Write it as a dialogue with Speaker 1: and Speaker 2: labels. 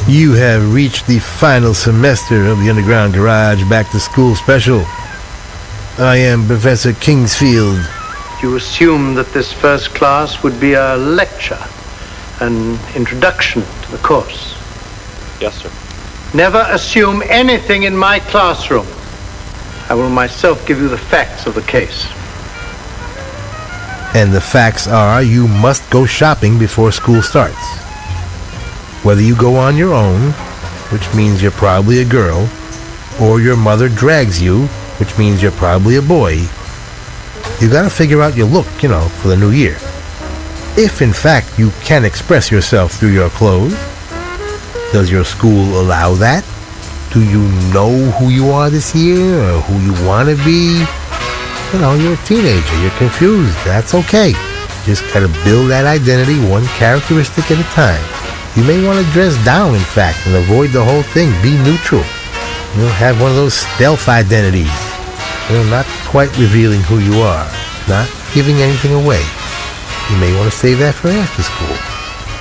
Speaker 1: You have reached the final semester of the Underground Garage Back to School Special. I am Professor Kingsfield.
Speaker 2: You assume that this first class would be a lecture, an introduction to the course.
Speaker 3: Yes, sir.
Speaker 2: Never assume anything in my classroom. I will myself give you the facts of the case.
Speaker 1: And the facts are you must go shopping before school starts. Whether you go on your own, which means you're probably a girl, or your mother drags you, which means you're probably a boy, you gotta figure out your look, for the new year. If in fact you can express yourself through your clothes, does your school allow that? Do you know who you are this year, or who you want to be? You're a teenager, you're confused, that's okay. Just gotta build that identity one characteristic at a time. You may want to dress down, in fact, and avoid the whole thing. Be neutral. Have one of those stealth identities. Not quite revealing who you are. Not giving anything away. You may want to save that for after school.